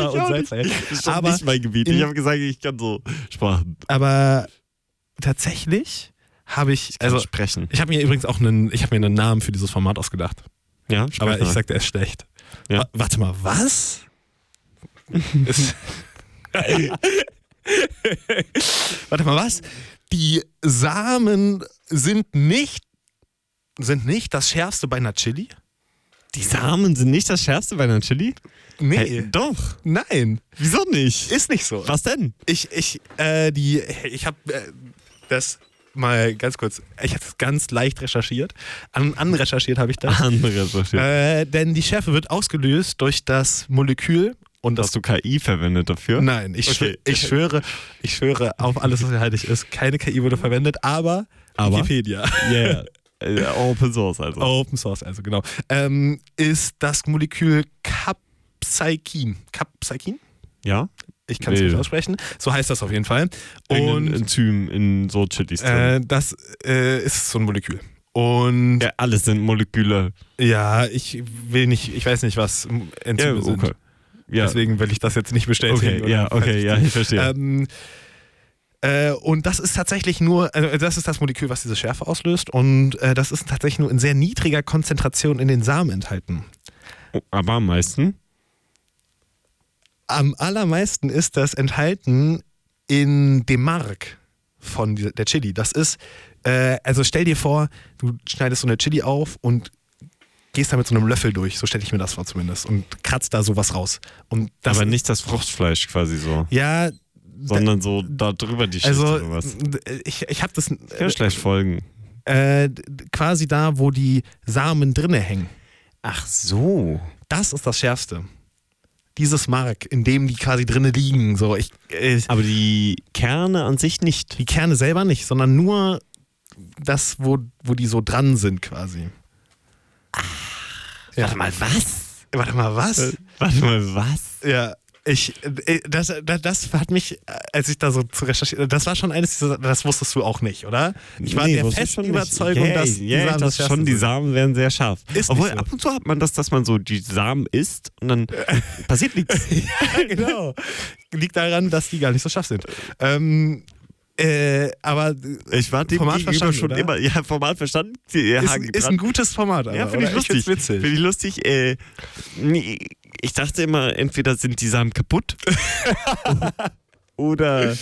Wasser und Salz. Das ist doch nicht mein Gebiet. Ich habe gesagt, ich kann so Sprachen. Aber tatsächlich habe ich sprechen. Ich habe mir übrigens auch einen Namen für dieses Format ausgedacht. Ja, aber ich sagte, er ist schlecht. Ja. Warte mal, was? Warte mal, was? Die Samen sind nicht das Schärfste bei einer Chili? Die Samen sind nicht das Schärfste bei einer Chili? Nee. Hey, doch. Nein. Wieso nicht? Ist nicht so. Was denn? Ich habe das mal ganz kurz, ich habe das ganz leicht recherchiert. Anrecherchiert habe ich das. Denn die Schärfe wird ausgelöst durch das Molekül. Und hast du KI verwendet dafür? Nein, ich schwöre auf alles, was heilig ist. Keine KI wurde verwendet, aber Wikipedia. Yeah. Open Source also. Open Source also, genau. Ist das Molekül Capsaicin. Capsaicin? Ja. Ich kann es nicht aussprechen. So heißt das auf jeden Fall. Und ein Enzym in so Chilis drin. Das ist so ein Molekül. Und ja, alles sind Moleküle. Ja, ich weiß nicht, was Enzyme sind. Ja. Deswegen will ich das jetzt nicht bestätigen. Ich verstehe. Und das ist tatsächlich nur, also das ist das Molekül, was diese Schärfe auslöst. Und das ist tatsächlich nur in sehr niedriger Konzentration in den Samen enthalten. Aber am meisten? Am allermeisten ist das enthalten in dem Mark von der Chili. Das ist, also stell dir vor, du schneidest so eine Chili auf und gehst da mit so einem Löffel durch, so stelle ich mir das vor zumindest, und kratzt da sowas raus. Und das aber nicht das Fruchtfleisch quasi so. Ja. Sondern so da drüber die Schicht also, oder was. Ich habe das... Kann schlecht folgen. Quasi da, wo die Samen drinne hängen. Ach so. Das ist das Schärfste. Dieses Mark, in dem die quasi drinne liegen. So, aber die Kerne an sich nicht. Die Kerne selber nicht, sondern nur das, wo die so dran sind quasi. Ja. Warte mal, was? Ja, das hat mich, als ich da so zu recherchieren, das war schon eines dieser, das wusstest du auch nicht, oder? Ich war der festen Überzeugung, dass die Samen werden sehr scharf. Obwohl so. Ab und zu hat man das, dass man so die Samen isst und dann passiert nichts. Ja, genau. Liegt daran, dass die gar nicht so scharf sind. Aber ich war dem gegenüber schon oder? immer. Ja, Format verstanden. Ist ein gutes Format. Aber, ja, finde ich lustig. Finde ich lustig. Ich dachte immer, entweder sind die Samen kaputt oder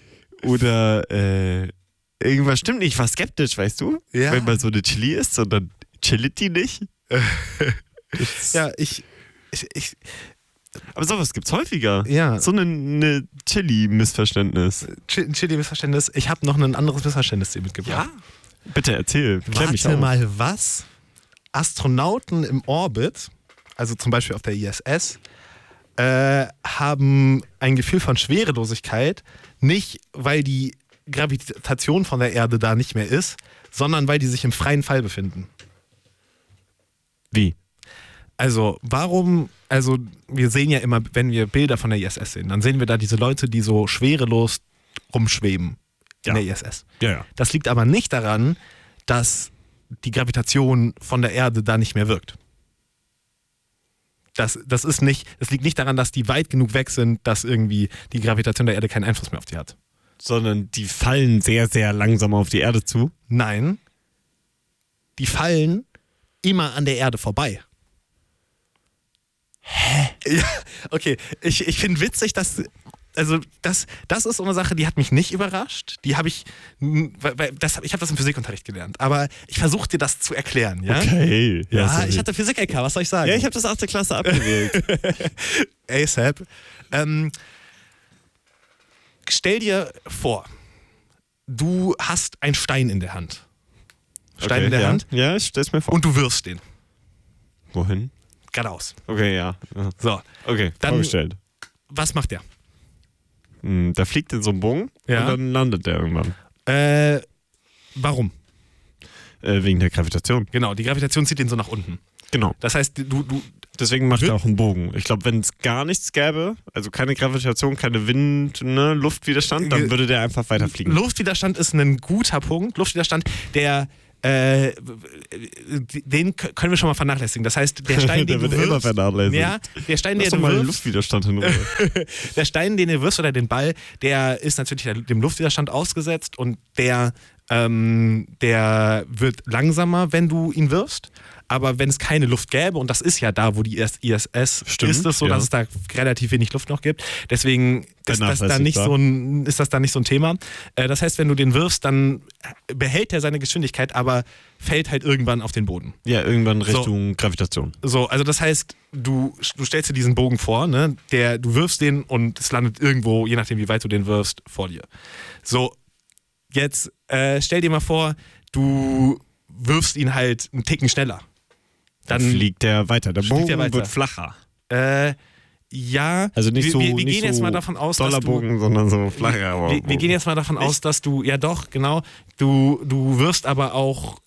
irgendwas stimmt nicht. Ich war skeptisch, weißt du? Ja. Wenn man so eine Chili isst und dann chillit die nicht. Ja, aber sowas gibt's häufiger. Ja. So eine Chili-Missverständnis. Chili-Missverständnis. Ich habe noch ein anderes Missverständnis dir mitgebracht. Ja? Bitte erzähl. Warte mal, was? Astronauten im Orbit, also zum Beispiel auf der ISS, haben ein Gefühl von Schwerelosigkeit, nicht weil die Gravitation von der Erde da nicht mehr ist, sondern weil die sich im freien Fall befinden. Wie? Also wir sehen ja immer, wenn wir Bilder von der ISS sehen, dann sehen wir da diese Leute, die so schwerelos rumschweben in der ISS. Ja. Das liegt aber nicht daran, dass die Gravitation von der Erde da nicht mehr wirkt. Das liegt nicht daran, dass die weit genug weg sind, dass irgendwie die Gravitation der Erde keinen Einfluss mehr auf die hat. Sondern die fallen sehr, sehr langsam auf die Erde zu? Nein. Die fallen immer an der Erde vorbei. Hä? Ja, okay. Ich finde witzig, dass... Also das ist so eine Sache, die hat mich nicht überrascht. Ich habe das im Physikunterricht gelernt. Aber ich versuche dir das zu erklären. Ja? Okay. Ja, ich hatte Physik-LK, was soll ich sagen? Ja, ich habe das 8. Klasse abgewählt. ASAP. Stell dir vor, du hast einen Stein in der Hand. In der Hand? Ja, ich stell's mir vor. Und du wirfst den. Wohin? Geradeaus. Okay, ja. So. Okay, dann vorgestellt. Was macht der? Der fliegt in so einen Bogen und dann landet der irgendwann. Warum? Wegen der Gravitation. Genau, die Gravitation zieht ihn so nach unten. Genau. Das heißt, deswegen macht er auch einen Bogen. Ich glaube, wenn es gar nichts gäbe, also keine Gravitation, keine Wind, Luftwiderstand, dann würde der einfach weiterfliegen. Luftwiderstand ist ein guter Punkt. Luftwiderstand, der den können wir schon mal vernachlässigen. Das heißt, der Stein, den der du wird immer wirfst, vernachlässigt. ja, der Stein, Lass den doch du mal den wirfst, Luftwiderstand in Ruhe. der Stein, den du wirfst oder den Ball, der ist natürlich dem Luftwiderstand ausgesetzt und der wird langsamer, wenn du ihn wirfst. Aber wenn es keine Luft gäbe, und das ist ja da, wo die ISS Stimmt, ist es so, ja. dass es da relativ wenig Luft noch gibt. Deswegen ist das da nicht so ein Thema. Das heißt, wenn du den wirfst, dann behält er seine Geschwindigkeit, aber fällt halt irgendwann auf den Boden. Ja, irgendwann Richtung Gravitation. So, also das heißt, du stellst dir diesen Bogen vor, ne? Du wirfst den und es landet irgendwo, je nachdem wie weit du den wirfst, vor dir. So, jetzt stell dir mal vor, du wirfst ihn halt einen Ticken schneller. Dann fliegt der weiter. Der Bogen weiter. wird flacher. Ja. Also nicht so, wir nicht gehen so jetzt mal davon aus, Dollarbogen, sondern so flacher. Wir gehen jetzt mal davon aus, dass du, ja doch, genau, du wirst aber auch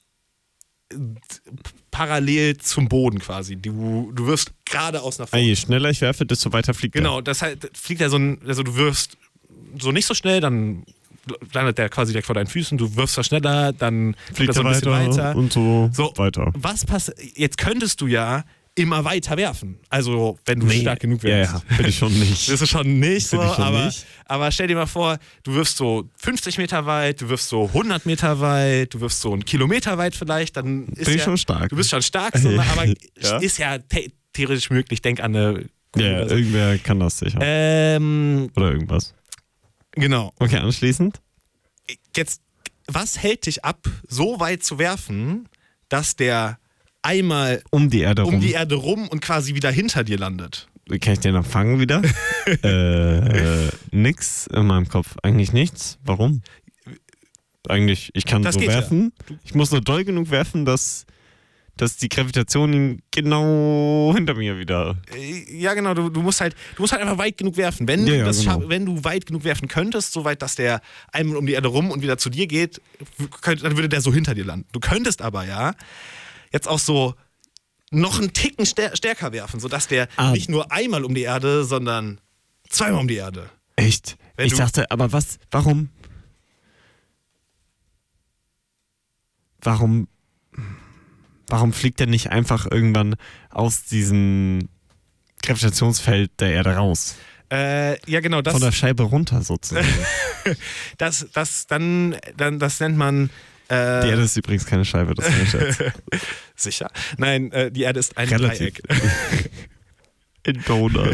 parallel zum Boden quasi. Du wirfst geradeaus nach vorne. Je schneller ich werfe, desto weiter fliegt er. Genau, das heißt, fliegt er also du wirfst so nicht so schnell, dann landet der quasi direkt vor deinen Füßen, du wirfst da schneller, dann fliegt er so ein bisschen weiter. Und so weiter. Was passiert? Jetzt könntest du ja immer weiter werfen. Also, wenn du stark genug wärst. Ja, bin ich schon nicht. Das ist schon nicht so, nicht. aber stell dir mal vor, du wirfst so 50 Meter weit, du wirfst so 100 Meter weit, du wirfst so einen Kilometer weit vielleicht, dann ist bin ich schon stark. Du bist schon stark, so, aber ja? ist ja theoretisch möglich. Denk an eine Kugel. Ja, irgendwer kann das sicher. Oder irgendwas. Genau. Okay, anschließend? Jetzt, was hält dich ab, so weit zu werfen, dass der einmal um die Erde rum und quasi wieder hinter dir landet? Kann ich den noch fangen wieder? Nix in meinem Kopf. Eigentlich nichts. Warum? Eigentlich, ich kann so werfen. Ja. Ich muss nur doll genug werfen, dass die Gravitation ihn genau hinter mir wieder... Ja, genau. Du musst halt einfach weit genug werfen. Wenn du weit genug werfen könntest, so weit, dass der einmal um die Erde rum und wieder zu dir geht, dann würde der so hinter dir landen. Du könntest aber ja jetzt auch so noch einen Ticken stärker werfen, sodass der nicht nur einmal um die Erde, sondern zweimal um die Erde. Echt? Ich dachte, aber was? Warum? Warum fliegt er nicht einfach irgendwann aus diesem Gravitationsfeld der Erde raus? Ja, genau. Von der Scheibe runter sozusagen. das nennt man... die Erde ist übrigens keine Scheibe, das kann ich jetzt. Sicher? Nein, die Erde ist ein Dreieck. Ein Donut.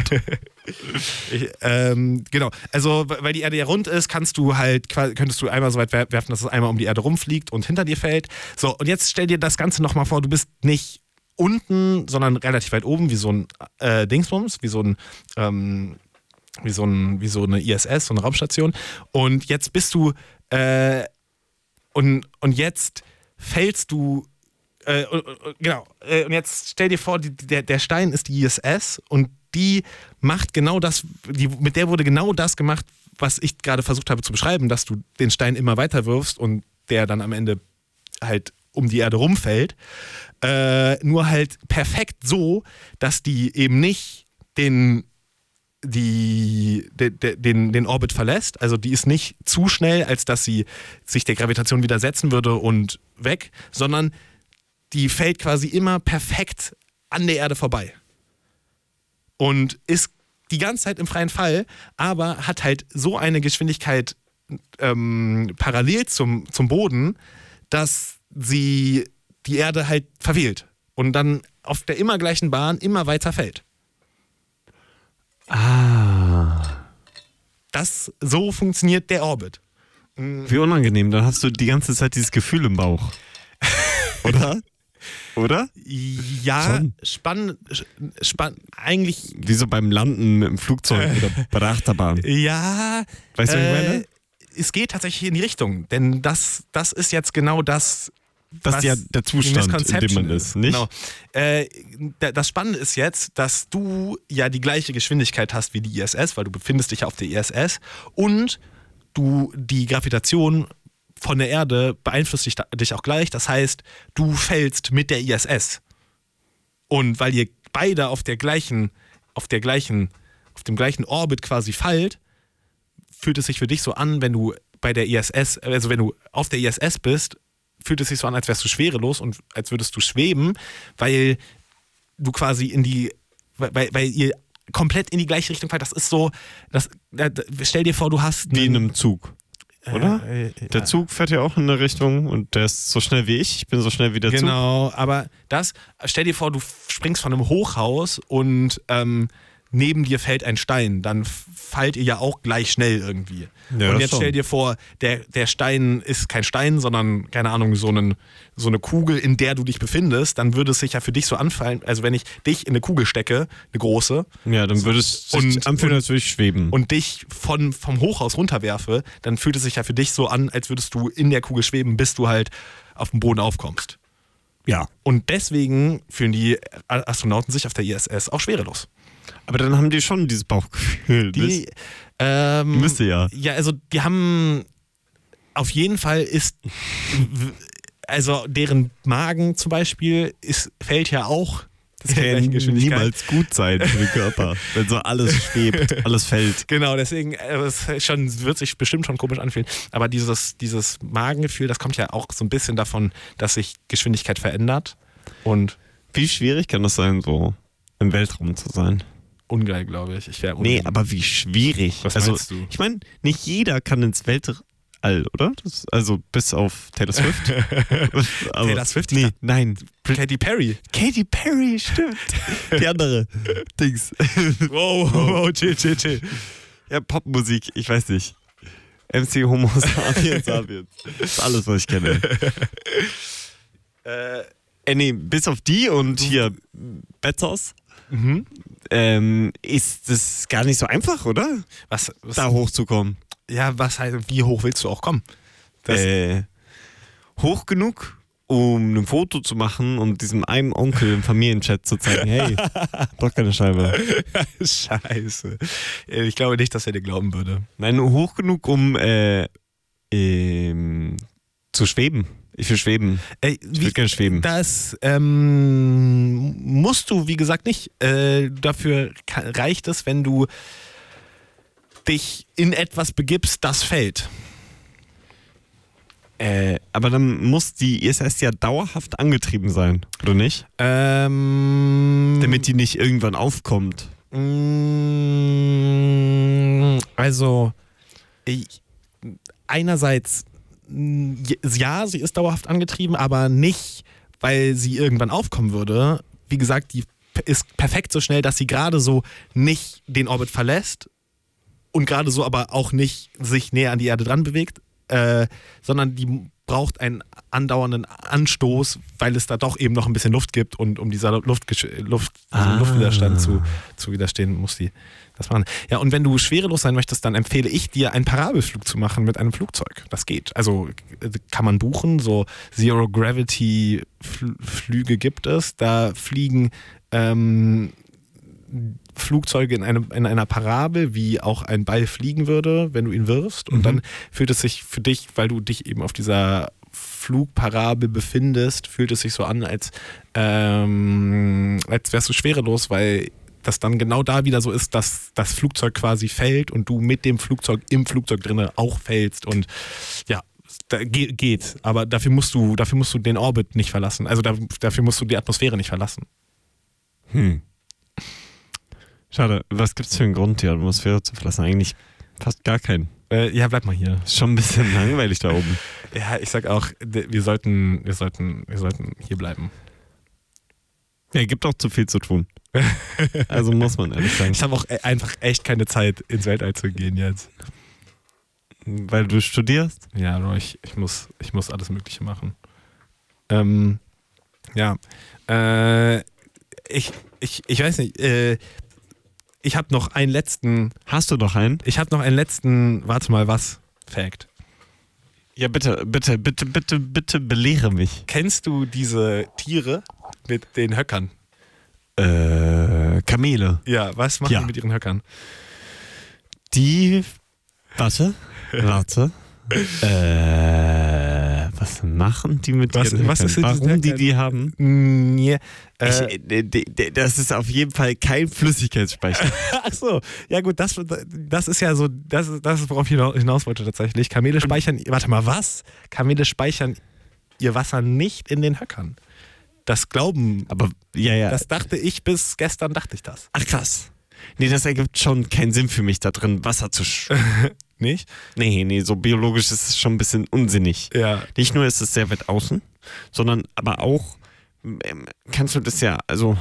Genau, also weil die Erde ja rund ist, könntest du einmal so weit werfen, dass es einmal um die Erde rumfliegt und hinter dir fällt. So, und jetzt stell dir das Ganze nochmal vor, du bist nicht unten, sondern relativ weit oben, wie so ein Dingsbums, wie so eine ISS, so eine Raumstation. Und jetzt bist du und jetzt fällst du genau. Und jetzt stell dir vor, der Stein ist die ISS und die macht genau das, mit der wurde genau das gemacht, was ich gerade versucht habe zu beschreiben, dass du den Stein immer weiter wirfst und der dann am Ende halt um die Erde rumfällt. Nur halt perfekt so, dass die eben nicht den Orbit verlässt. Also die ist nicht zu schnell, als dass sie sich der Gravitation widersetzen würde und weg, sondern die fällt quasi immer perfekt an der Erde vorbei. Und ist die ganze Zeit im freien Fall, aber hat halt so eine Geschwindigkeit parallel zum Boden, dass sie die Erde halt verfehlt und dann auf der immer gleichen Bahn immer weiter fällt. So funktioniert der Orbit. Wie unangenehm, dann hast du die ganze Zeit dieses Gefühl im Bauch. Oder? Oder? Ja, spannend, eigentlich. Wie so beim Landen mit dem Flugzeug oder bei der Achterbahn. Ja. Weißt du, was ich meine? Es geht tatsächlich in die Richtung, denn das ist jetzt genau das. Das ist ja der Zustand, in dem man ist, nicht? Genau. Das Spannende ist jetzt, dass du ja die gleiche Geschwindigkeit hast wie die ISS, weil du befindest dich ja auf der ISS und du die Gravitation von der Erde beeinflusst dich auch gleich. Das heißt, du fällst mit der ISS. Und weil ihr beide auf dem gleichen Orbit quasi fallt, fühlt es sich für dich so an, wenn du bei der ISS, also wenn du auf der ISS bist, fühlt es sich so an, als wärst du schwerelos und als würdest du schweben, weil du quasi weil ihr komplett in die gleiche Richtung fahrt. Das ist so, stell dir vor, du hast... Wie in einem Zug, oder? Der ja. Zug fährt ja auch in eine Richtung und der ist so schnell wie ich bin so schnell wie der Zug. Genau, aber stell dir vor, du springst von einem Hochhaus und neben dir fällt ein Stein, dann fallt ihr ja auch gleich schnell irgendwie. Ja, und jetzt schon. stell dir vor, der Stein ist kein Stein, sondern, keine Ahnung, so eine Kugel, in der du dich befindest, dann würde es sich ja für dich so anfallen, also wenn ich dich in eine Kugel stecke, eine große, Ja, dann würde es sich anfühlen, als würde ich schweben. und dich vom Hochhaus runterwerfe, dann fühlt es sich ja für dich so an, als würdest du in der Kugel schweben, bis du halt auf dem Boden aufkommst. Ja. Und deswegen fühlen die Astronauten sich auf der ISS auch schwerelos. Aber dann haben die schon dieses Bauchgefühl. Müsste ja. Ja, also die haben auf jeden Fall also deren Magen zum Beispiel fällt ja auch Das kann niemals gut sein für den Körper, wenn so alles schwebt, alles fällt. Genau, deswegen wird sich bestimmt schon komisch anfühlen. Aber dieses Magengefühl, das kommt ja auch so ein bisschen davon, dass sich Geschwindigkeit verändert. Und wie schwierig kann das sein, so im Weltraum zu sein? Ungeil, glaube ich. Nee, aber wie schwierig. Was meinst du? Ich meine, nicht jeder kann ins Weltall, oder? Also bis auf Taylor Swift. Aber, Taylor Swift? Nee, nein. Katy Perry. Katy Perry, stimmt. Die andere Dings. Wow, chill. Ja, Popmusik, ich weiß nicht. MC Homo Sapiens. Das ist alles, was ich kenne. Nee, bis auf die und hier Bezos. Ist das gar nicht so einfach, oder? Was Da hochzukommen. Ja, was heißt, wie hoch willst du auch kommen? Hoch genug, um ein Foto zu machen und diesem einen Onkel im Familienchat zu zeigen, hey, doch keine Scheibe. Scheiße. Ich glaube nicht, dass er dir glauben würde. Nein, nur hoch genug, um zu schweben. Ich will schweben. Ich will gerne schweben. Das musst du, wie gesagt, nicht. Dafür reicht es, wenn du dich in etwas begibst, das fällt. Aber dann muss die ISS ja dauerhaft angetrieben sein, oder nicht? Damit die nicht irgendwann aufkommt. Also, einerseits, ja, sie ist dauerhaft angetrieben, aber nicht, weil sie irgendwann aufkommen würde. Wie gesagt, die ist perfekt so schnell, dass sie gerade so nicht den Orbit verlässt und gerade so aber auch nicht sich näher an die Erde dran bewegt, sondern die braucht einen andauernden Anstoß, weil es da doch eben noch ein bisschen Luft gibt und um dieser Luftwiderstand zu widerstehen, muss die das machen. Ja, und wenn du schwerelos sein möchtest, dann empfehle ich dir, einen Parabelflug zu machen mit einem Flugzeug. Das geht. Also kann man buchen, so Zero-Gravity-Flüge gibt es. Da fliegen Flugzeuge in einer Parabel, wie auch ein Ball fliegen würde, wenn du ihn wirfst. Und dann fühlt es sich für dich, weil du dich eben auf dieser Flugparabel befindest, fühlt es sich so an, als wärst du schwerelos, weil das dann genau da wieder so ist, dass das Flugzeug quasi fällt und du mit dem Flugzeug im Flugzeug drin auch fällst. Und ja, geht. Aber dafür musst du den Orbit nicht verlassen. Also dafür musst du die Atmosphäre nicht verlassen. Schade. Was gibt es für einen Grund, die Atmosphäre zu verlassen? Eigentlich fast gar keinen. Ja, bleib mal hier. Ist schon ein bisschen langweilig da oben. Ja, ich sag auch, wir sollten hier bleiben. Ja, gibt auch zu viel zu tun. Also muss man ehrlich sagen. Ich habe auch einfach echt keine Zeit, ins Weltall zu gehen jetzt. Weil du studierst? Ja, Roy, ich muss alles Mögliche machen. Ich weiß nicht, ich habe noch einen letzten... Hast du noch einen? Ich habe noch einen letzten, warte mal, was? Fact. Ja, bitte belehre mich. Kennst du diese Tiere mit den Höckern? Kamele. Ja, was machen die mit ihren Höckern? Warte. Was machen die mit ihren Höckern? Was ist Warum die haben? Ja, das ist auf jeden Fall kein Flüssigkeitsspeicher. Ach so, ja gut, das ist ja so, das ist, worauf ich hinaus wollte tatsächlich. Kamele speichern, warte mal, was? Kamele speichern ihr Wasser nicht in den Höckern. Das glauben. Aber, ja. Das dachte ich bis gestern, dachte ich das. Ach krass. Nee, das ergibt schon keinen Sinn für mich, da drin Wasser zu Nicht? Nee, so biologisch ist es schon ein bisschen unsinnig. Ja. Nicht nur ist es sehr weit außen, sondern aber auch kannst du das ja, also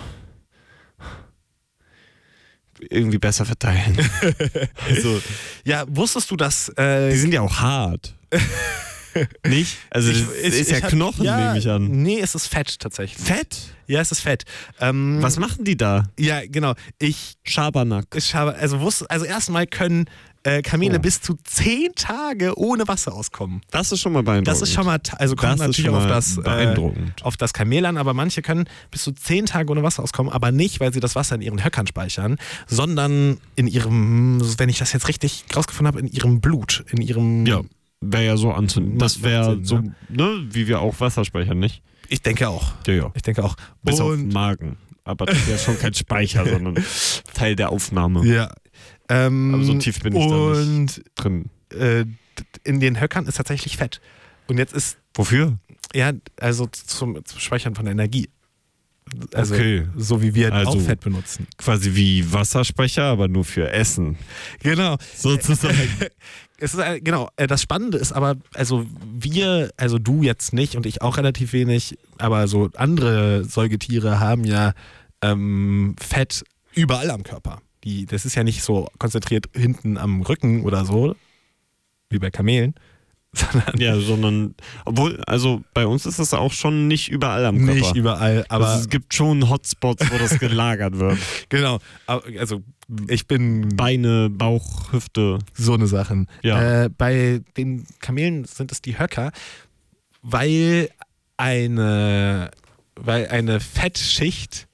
irgendwie besser verteilen. Also, ja, wusstest du, dass... die sind ja auch hart. Nicht? Also das ist ja Knochen, nehme ich an. Nee, es ist Fett tatsächlich. Fett? Ja, es ist Fett. Was machen die da? Ja, genau. Schabernack. Also erstmal können Kamele bis zu 10 Tage ohne Wasser auskommen. Das ist schon mal beeindruckend. Das ist schon mal, also kommt natürlich auf das Kamel an, aber manche können bis zu 10 Tage ohne Wasser auskommen, aber nicht, weil sie das Wasser in ihren Höckern speichern, sondern in ihrem, wenn ich das jetzt richtig rausgefunden habe, in ihrem Blut, in ihrem... Ja, wäre ja so anzunehmen. Das wäre so, ne? Wie wir auch Wasser speichern, nicht? Ich denke auch. Ja. Ich denke auch. Bis auf den Magen. Aber das ist ja schon kein Speicher, sondern Teil der Aufnahme. Ja. Aber so tief bin ich da nicht drin. In den Höckern ist tatsächlich Fett. Und jetzt ist... Wofür? Ja, also zum Speichern von Energie. Also okay. So wie wir auch Fett benutzen. Quasi wie Wasserspeicher, aber nur für Essen. Genau. Sozusagen. Genau. Das Spannende ist aber, also du jetzt nicht und ich auch relativ wenig, aber so andere Säugetiere haben ja Fett überall am Körper. Das ist ja nicht so konzentriert hinten am Rücken oder so, wie bei Kamelen. Sondern, obwohl, also bei uns ist das auch schon nicht überall am Körper. Nicht überall, aber... Also es gibt schon Hotspots, wo das gelagert wird. Genau, also ich bin... Beine, Bauch, Hüfte. So eine Sachen. Ja. Bei den Kamelen sind es die Höcker, weil eine Fettschicht,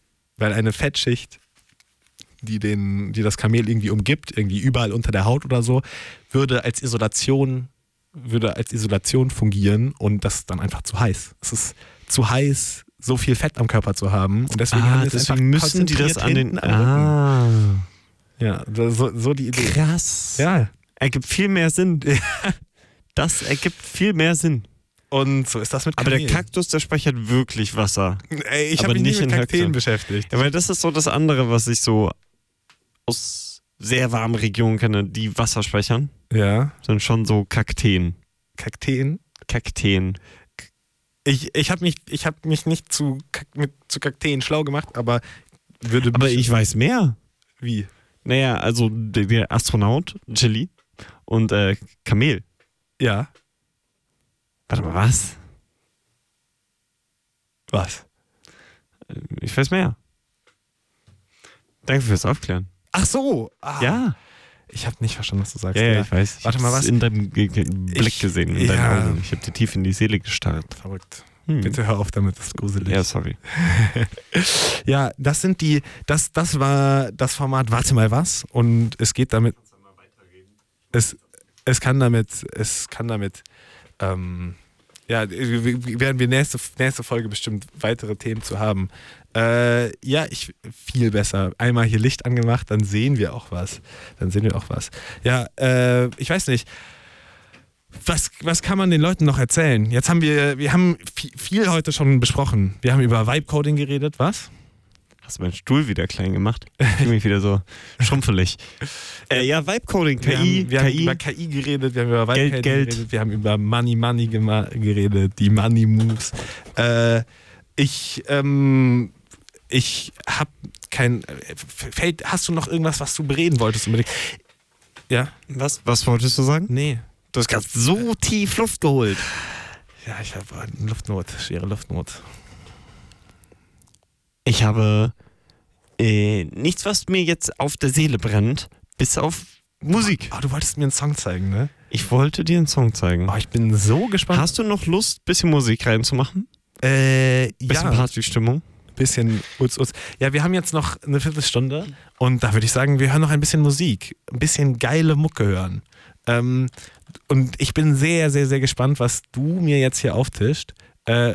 die das Kamel irgendwie umgibt, irgendwie überall unter der Haut oder so, würde als Isolation fungieren und das ist dann einfach zu heiß. Es ist zu heiß, so viel Fett am Körper zu haben und deswegen müssen die das an den... Ja, so die Idee. Krass. Ja. Ergibt viel mehr Sinn. Das ergibt viel mehr Sinn. Und so ist das mit Kamelen. Aber der Kaktus, der speichert wirklich Wasser. Ey, ich habe mich nicht mit Kakteen beschäftigt. Ja, weil das ist so das andere, was ich so aus sehr warmen Regionen kenne, die Wasser speichern. Ja. Sind schon so Kakteen. Kakteen? Kakteen. Ich habe mich nicht zu Kakteen schlau gemacht, aber ich weiß mehr. Wie? Naja, also der Astronaut, Chili und Kamel. Ja. Warte mal, was? Was? Ich weiß mehr. Danke fürs Aufklären. Ach so. Ja. Ich habe nicht verstanden, was du sagst. Ja, ich weiß. Warte mal, was? In deinem Blick gesehen, in deinen Augen. Ich habe dir tief in die Seele gestarrt. Verrückt. Bitte hör auf damit, das ist gruselig. Ja, sorry. Ja, das war das Format Warte mal was und es geht damit. Es kann damit, werden wir nächste Folge bestimmt weitere Themen zu haben. Viel besser. Einmal hier Licht angemacht, dann sehen wir auch was. Ja, ich weiß nicht. Was kann man den Leuten noch erzählen? Jetzt haben wir haben viel heute schon besprochen. Wir haben über Vibe-Coding geredet, was? Hast du meinen Stuhl wieder klein gemacht? Ich fühle mich wieder so schrumpfelig. Vibe-Coding, KI. Wir haben über KI geredet, wir haben über Vibe-Coding geredet, wir haben über Money geredet, die Money-Moves. Ich habe hast du noch irgendwas, was du bereden wolltest unbedingt? Ja? Was wolltest du sagen? Nee. Du hast gerade so tief Luft geholt. Ja, ich habe schwere Luftnot. Ich habe nichts, was mir jetzt auf der Seele brennt, bis auf Musik. Du wolltest mir einen Song zeigen, ne? Ich wollte dir einen Song zeigen. Ich bin so gespannt. Hast du noch Lust, ein bisschen Musik reinzumachen? Bisschen Partystimmung? Bisschen Ja, wir haben jetzt noch eine Viertelstunde und da würde ich sagen, wir hören noch ein bisschen Musik. Ein bisschen geile Mucke hören. Und ich bin sehr, sehr, sehr gespannt, was du mir jetzt hier auftischt. Der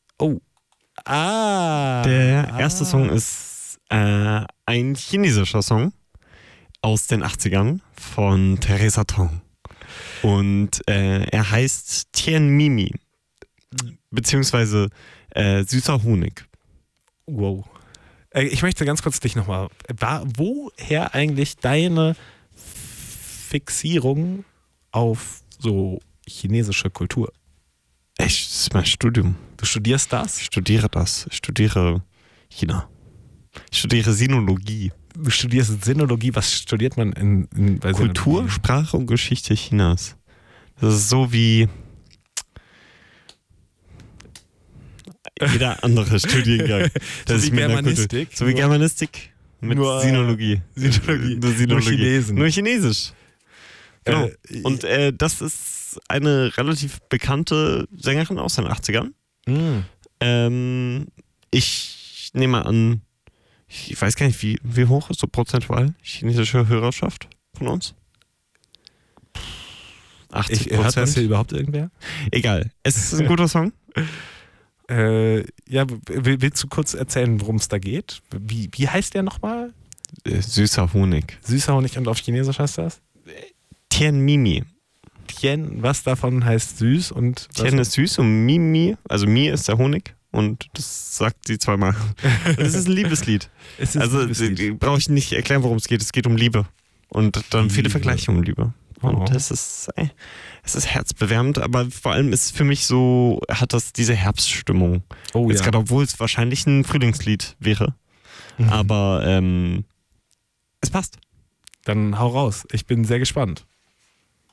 erste Song ist ein chinesischer Song aus den 80ern von Teresa Tong. Und er heißt Tian Mimi. beziehungsweise süßer Honig. Wow. Ich möchte ganz kurz dich nochmal, woher eigentlich deine Fixierung auf so chinesische Kultur? Echt, das ist mein Studium. Du studierst das? Ich studiere das. Ich studiere China. Ich studiere Sinologie. Du studierst Sinologie. Was studiert man bei Kultur, Sinologie? Sprache und Geschichte Chinas. Das ist so wie jeder andere Studiengang. So wie Germanistik. So wie Germanistik mit nur Sinologie. Nur Chinesen. Nur Chinesisch. Genau. Und das ist eine relativ bekannte Sängerin aus den 80ern. Ich nehme an, ich weiß gar nicht, wie hoch ist so prozentual chinesische Hörerschaft von uns? 80%. Hört das hier überhaupt irgendwer? Egal. Es ist ein guter Song. Ja, willst du kurz erzählen, worum es da geht? Wie heißt der nochmal? Süßer Honig. Süßer Honig und auf Chinesisch heißt das? Tian Mimi. Tian, was davon heißt süß und Tian ist süß und Mimi, also Mi ist der Honig und das sagt sie zweimal. Und es ist ein Liebeslied. Brauche ich nicht erklären, worum es geht. Es geht um Liebe und dann viele Vergleiche um Liebe. Und es ist herzbewärmend, aber vor allem ist für mich so, hat das diese Herbststimmung. Oh jetzt ja. gerade, obwohl es wahrscheinlich ein Frühlingslied wäre. Aber es passt. Dann hau raus. Ich bin sehr gespannt.